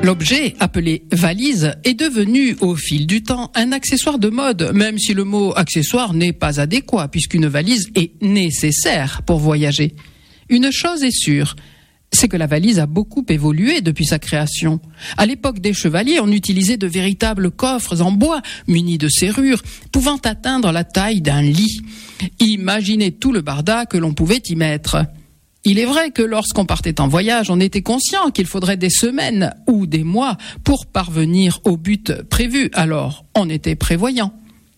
L'objet, appelé valise, est devenu au fil du temps un accessoire de mode, même si le mot accessoire n'est pas adéquat, puisqu'une valise est nécessaire pour voyager. Une chose est sûre, c'est que la valise a beaucoup évolué depuis sa création. À l'époque des chevaliers, on utilisait de véritables coffres en bois, munis de serrures, pouvant atteindre la taille d'un lit. Imaginez tout le barda que l'on pouvait y mettre. Il est vrai que lorsqu'on partait en voyage, on était conscient qu'il faudrait des semaines ou des mois pour parvenir au but prévu. Alors, on était prévoyant.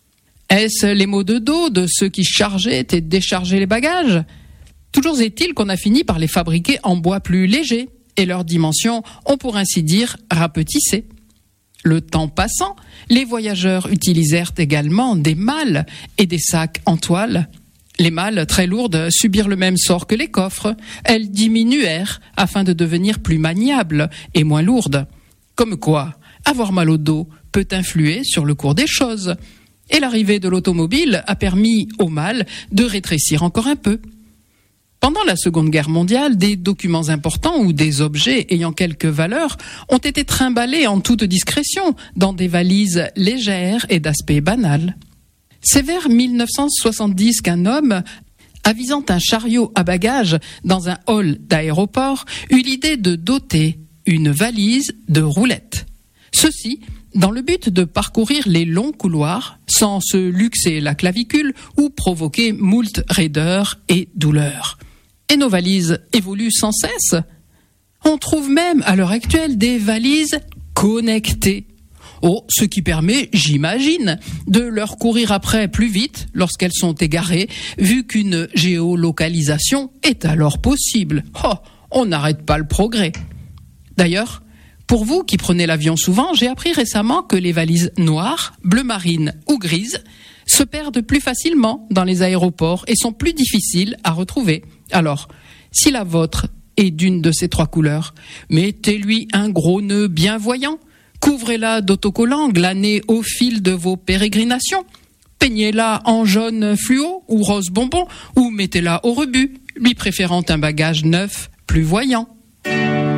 Est-ce les maux de dos de ceux qui chargeaient et déchargeaient les bagages ? Toujours est-il qu'on a fini par les fabriquer en bois plus léger et leurs dimensions ont pour ainsi dire rapetissé. Le temps passant, les voyageurs utilisèrent également des malles et des sacs en toile. Les malles, très lourdes, subirent le même sort que les coffres. Elles diminuèrent afin de devenir plus maniables et moins lourdes. Comme quoi, avoir mal au dos peut influer sur le cours des choses. Et l'arrivée de l'automobile a permis aux malles de rétrécir encore un peu. Pendant la Seconde Guerre mondiale, des documents importants ou des objets ayant quelque valeur ont été trimballés en toute discrétion dans des valises légères et d'aspect banal. C'est vers 1970 qu'un homme, avisant un chariot à bagages dans un hall d'aéroport, eut l'idée de doter une valise de roulettes. Ceci dans le but de parcourir les longs couloirs sans se luxer la clavicule ou provoquer moult raideurs et douleurs. Et nos valises évoluent sans cesse. On trouve même à l'heure actuelle des valises connectées. Oh, ce qui permet, j'imagine, de leur courir après plus vite lorsqu'elles sont égarées, vu qu'une géolocalisation est alors possible. Oh, on n'arrête pas le progrès. D'ailleurs, pour vous qui prenez l'avion souvent, j'ai appris récemment que les valises noires, bleu marine ou grises se perdent plus facilement dans les aéroports et sont plus difficiles à retrouver. Alors, si la vôtre est d'une de ces trois couleurs, mettez-lui un gros nœud bien voyant. Couvrez-la d'autocollants glanés au fil de vos pérégrinations. Peignez-la en jaune fluo ou rose bonbon ou mettez-la au rebut, lui préférant un bagage neuf plus voyant.